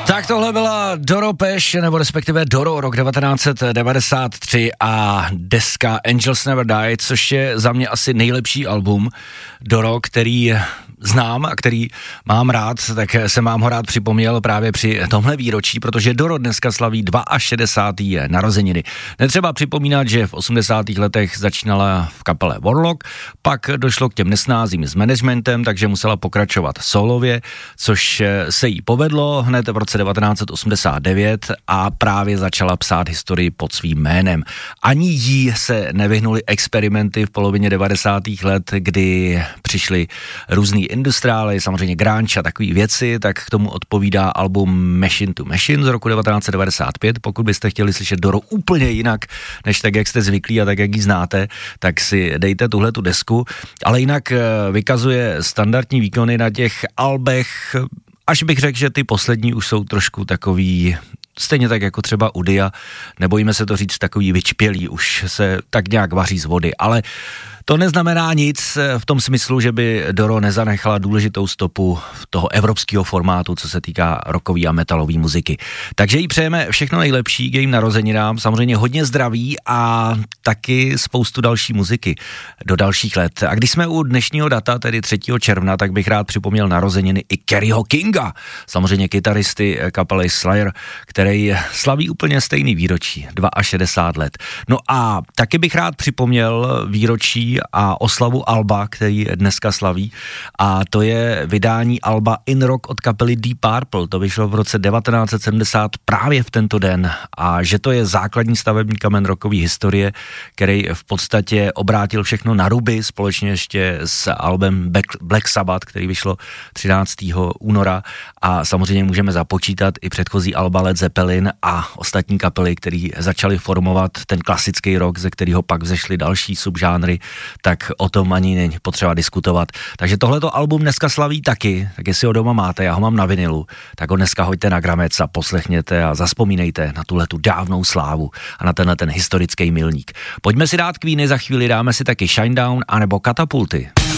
Tak tohle byla Doro Pesh, nebo respektive Doro, rok 1993 a deska Angels Never Die, což je za mě asi nejlepší album Doro, který znám a který mám rád, tak jsem vám ho rád připomněl právě při tomhle výročí, protože Doro dneska slaví 62. narozeniny. Netřeba připomínat, že v 80. letech začínala v kapele Warlock, pak došlo k těm nesnázím s managementem, takže musela pokračovat solově, což se jí povedlo hned v roce 1989 a právě začala psát historii pod svým jménem. Ani jí se nevyhnuly experimenty v polovině 90. let, kdy přišly různý industriály, samozřejmě grunge a takové věci, tak k tomu odpovídá album Machine to Machine z roku 1995. Pokud byste chtěli slyšet Doro úplně jinak, než tak, jak jste zvyklí a tak, jak ji znáte, tak si dejte tuhle tu desku, ale jinak vykazuje standardní výkony na těch albech, až bych řekl, že ty poslední už jsou trošku takový, stejně tak jako třeba u Dia, nebojíme se to říct, takový vyčpělý, už se tak nějak vaří z vody, ale to neznamená nic v tom smyslu, že by Doro nezanechala důležitou stopu toho evropského formátu, co se týká rockové a metalové muziky. Takže jí přejeme všechno nejlepší k jejím narozeninám, samozřejmě hodně zdraví a taky spoustu další muziky do dalších let. A když jsme u dnešního data, tedy 3. června, tak bych rád připomněl narozeniny i Kerryho Kinga, samozřejmě kytaristy kapely Slayer, který slaví úplně stejný výročí, 62 let. No a taky bych rád připomněl výročí a oslavu alba, který dneska slaví, a to je vydání alba In Rock od kapely Deep Purple. To vyšlo v roce 1970 právě v tento den a že to je základní stavební kamen rockové historie, který v podstatě obrátil všechno na ruby společně ještě s albem Black Sabbath, který vyšlo 13. února a samozřejmě můžeme započítat i předchozí alba Led Zeppelin a ostatní kapely, které začaly formovat ten klasický rock, ze kterého pak vzešly další subžánry, tak o tom ani není potřeba diskutovat. Takže tohleto album dneska slaví taky, tak jestli ho doma máte, já ho mám na vinilu, tak ho dneska hoďte na Gramec a poslechněte a zazpomínejte na tuhletu dávnou slávu a na tenhle ten historický milník. Pojďme si dát Queeny, za chvíli dáme si taky Shinedown anebo Katapulty.